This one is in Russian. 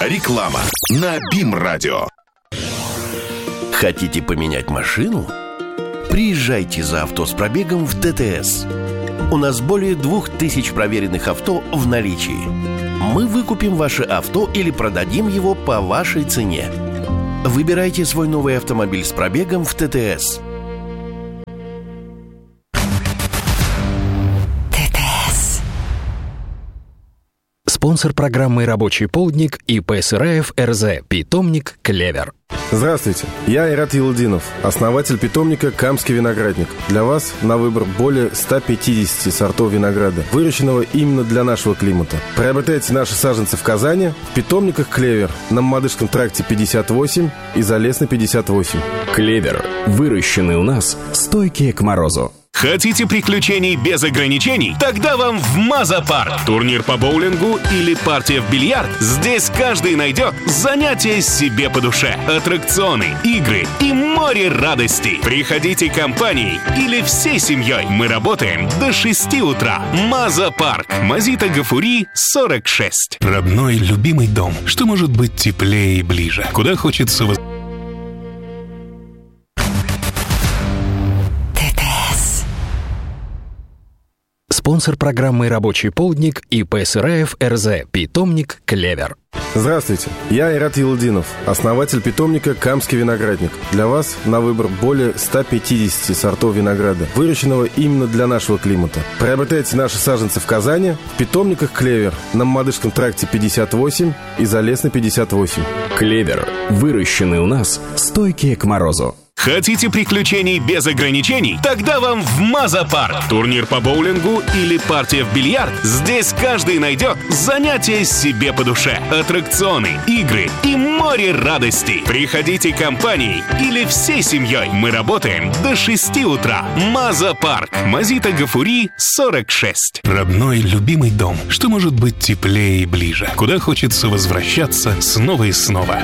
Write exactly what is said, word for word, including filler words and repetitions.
Реклама на БИМ-радио. Хотите поменять машину? Приезжайте за авто с пробегом в ДТС. У нас более двух тысяч проверенных авто в наличии. Мы выкупим ваше авто или продадим его по вашей цене. Выбирайте свой новый автомобиль с пробегом в ТТС. ТТС. Спонсор программы «Рабочий полдник» ИП Сыраев РЗ. Питомник «Клевер». Здравствуйте, я Айрат Елдинов, основатель питомника «Камский виноградник». Для вас на выбор более ста пятидесяти сортов винограда, выращенного именно для нашего климата. Приобретайте наши саженцы в Казани, в питомниках «Клевер» на Мамадышском тракте пятьдесят восемь и Залесной пятьдесят восемь. «Клевер» – выращенные у нас, стойкие к морозу. Хотите приключений без ограничений? Тогда вам в Маза-парк. Турнир по боулингу или партия в бильярд? Здесь каждый найдет занятия себе по душе. Аттракционы, игры и море радостей. Приходите компанией или всей семьей. Мы работаем до шести утра. Маза-парк. Мазита Гафури, сорок шесть. Родной, любимый дом. Что может быть теплее и ближе? Куда хочется... воз- Спонсор программы «Рабочий полдник» ИП Сыраев РЗ. Питомник «Клевер». Здравствуйте, я Айрат Елдинов, основатель питомника «Камский виноградник». Для вас на выбор более ста пятидесяти сортов винограда, выращенного именно для нашего климата. Приобретайте наши саженцы в Казани, в питомниках «Клевер» на Мамадышском тракте пятьдесят восемь и Залесной пятьдесят восемь. «Клевер» – выращенные у нас, стойкие к морозу. Хотите приключений без ограничений? Тогда вам в Маза-парк. Турнир по боулингу или партия в бильярд? Здесь каждый найдет занятия себе по душе. Аттракционы, игры и море радостей. Приходите компанией или всей семьей. Мы работаем до шести утра. Маза-парк. Мазита Гафури, сорок шесть. Родной, любимый дом. Что может быть теплее и ближе? Куда хочется возвращаться снова и снова?